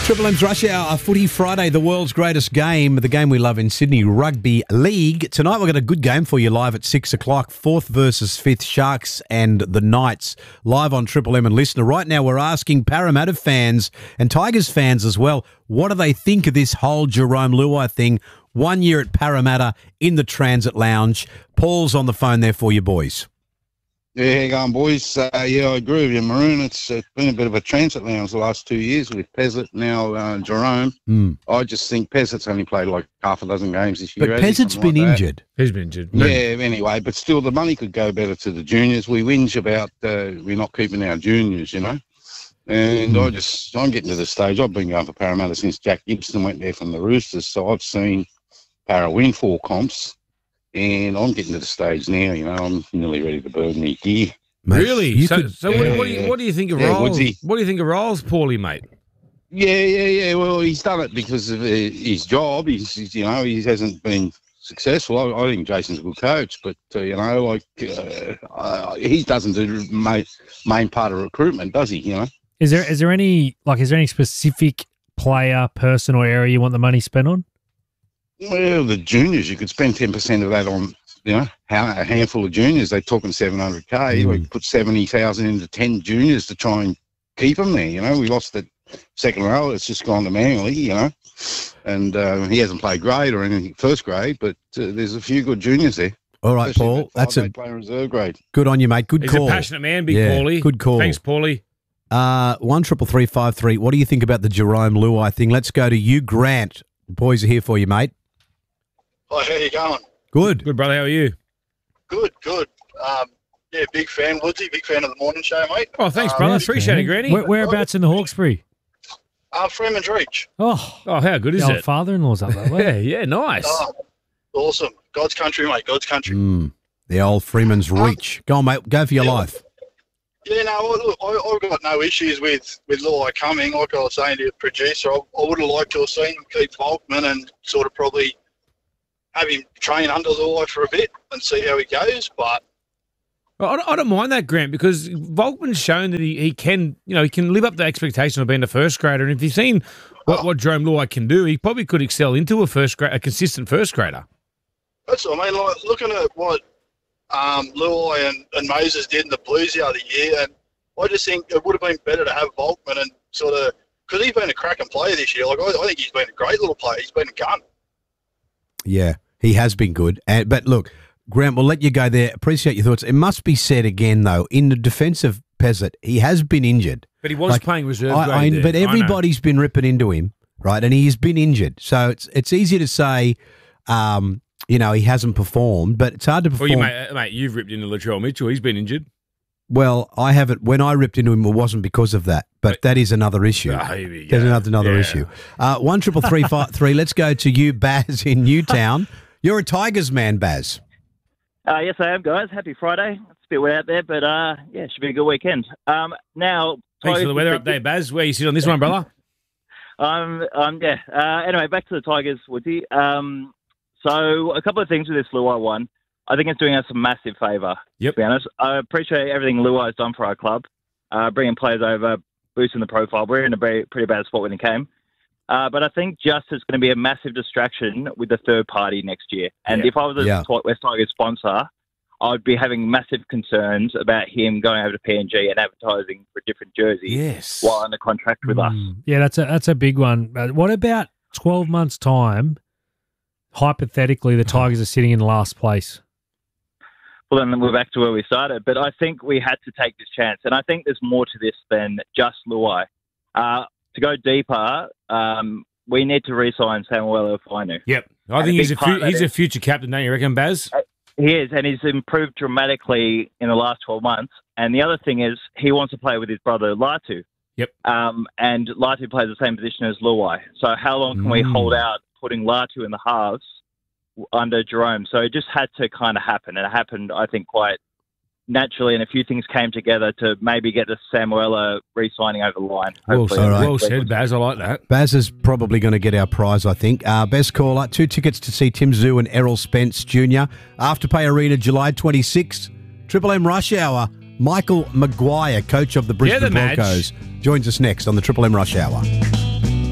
Triple M's Rush Hour, Footy Friday, the world's greatest game, the game we love in Sydney, Rugby League. Tonight we've got a good game for you live at 6 o'clock, 4th versus 5th, Sharks and the Knights, live on Triple M and Listener. Right now we're asking Parramatta fans and Tigers fans as well, what do they think of this whole Jarome Luai thing? 1 year at Parramatta in the Transit Lounge. Paul's on the phone there for you, boys. Yeah, how you going, boys? I agree with you, Maroon. It's been a bit of a transit lounge the last 2 years with Pezet, now Jarome. I just think Pezet's only played like half a dozen games this year. But Pezet's been injured. He's been injured. Yeah, anyway, but still the money could go better to the juniors. We whinge about we're not keeping our juniors, you know. And I'm getting to the stage. I've been going for Parramatta since Jack Gibson went there from the Roosters, so I've seen Para win 4 comps. And I'm getting to the stage now, you know, I'm nearly ready to burn me gear. Really? So what do you think of Rolls? What do you think of Rolls, Paulie, mate? Yeah. Well, he's done it because of his job. He hasn't been successful. I think Jason's a good coach, but he doesn't do the main part of recruitment, does he? You know. Is there any specific player, person, or area you want the money spent on? Well, the juniors, you could spend 10% of that on, you know, a handful of juniors. They're talking $700K. We put 70,000 into 10 juniors to try and keep them there. You know, we lost the second row. It's just gone to Manly, you know, and he hasn't played grade or anything first grade, but there's a few good juniors there. All right, Paul, that's a player reserve grade. Good on you, mate. Good call. He's a passionate man, Paulie. Good call. Thanks, Paulie. 13353. What do you think about the Jarome Luai thing? Let's go to you, Grant. The boys are here for you, mate. Hi, how you going? Good. Good, brother. How are you? Good. Yeah, big fan, Woodsy. Big fan of the morning show, mate. Oh, thanks, brother. Appreciate it, Granny. Whereabouts in the Hawkesbury? Freeman's Reach. Oh, how good is the it? old father-in-law's up that way. Yeah, nice. Awesome. God's country, mate. God's country. The old Freeman's Reach. Go on, mate. Go for your life. Yeah, no, look, I've got no issues with Luai coming. Like I was saying to the producer, I would have liked to have seen him keep Volkman and sort of probably have him train under Luai for a bit and see how he goes. But I don't mind that, Grant, because Volkman's shown that he can, you know, he can live up to the expectation of being a first grader. And if you've seen what Jarome Luai can do, he probably could excel into a consistent first grader. That's what I mean. Like looking at what Luai and Moses did in the Blues the other year, and I just think it would have been better to have Volkman and sort of, because he's been a cracking player this year. Like I think he's been a great little player. He's been a gun. Yeah, he has been good. But look, Grant, we'll let you go there. Appreciate your thoughts. It must be said again, though, in the defence of Pezet, he has been injured. But he was playing reserve grade there. But everybody's been ripping into him, right? And he's been injured. So it's easy to say, he hasn't performed, but it's hard to perform. Well, mate, you've ripped into Latrell Mitchell. He's been injured. Well, I haven't. When I ripped into him, it wasn't because of that. But that is another issue. There's another issue. 13353. Let's go to you, Baz, in Newtown. You're a Tigers man, Baz. Yes, I am, guys. Happy Friday. It's a bit wet out there, but it should be a good weekend. Now, thanks for the weather update, Baz. Where you sit on this one, brother? Anyway, back to the Tigers, Woody. So a couple of things with this Luai one. I think it's doing us a massive favour, to be honest. I appreciate everything Luai's done for our club, bringing players over, boosting the profile. We're in a pretty bad spot when he came. But I think just it's going to be a massive distraction with the third party next year. And if I was a West Tigers sponsor, I'd be having massive concerns about him going over to PNG and advertising for a different jersey while under contract with us. Yeah, that's a big one. What about 12 months' time, hypothetically, the Tigers are sitting in last place? Well, then we're back to where we started. But I think we had to take this chance. And I think there's more to this than just Luai. To go deeper, we need to re-sign Samuel Fainu. Yep. I think he's a future captain, don't you reckon, Baz? He is, and he's improved dramatically in the last 12 months. And the other thing is he wants to play with his brother, Latu. Yep. And Latu plays the same position as Luai. So how long can we hold out putting Latu in the halves under Jarome? So it just had to kind of happen. And it happened, I think, quite naturally, and a few things came together to maybe get the Samuela re-signing over the line. Well said, Baz. I like that. Baz is probably going to get our prize, I think. Best caller, 2 tickets to see Tim Zoo and Errol Spence Jr. Afterpay Arena, July 26th. Triple M Rush Hour. Michael Maguire, coach of the Brisbane Broncos, joins us next on the Triple M Rush Hour.